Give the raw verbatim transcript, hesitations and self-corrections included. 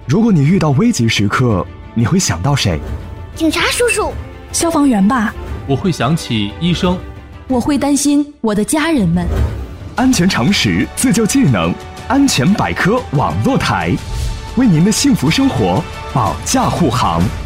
如果你遇到危急时刻，你会想到谁？ 警察叔叔。 消防员吧。 我会想起医生。 我会担心我的家人们。 安全常识，自救技能，安全百科网络台，为您的幸福生活保驾护航。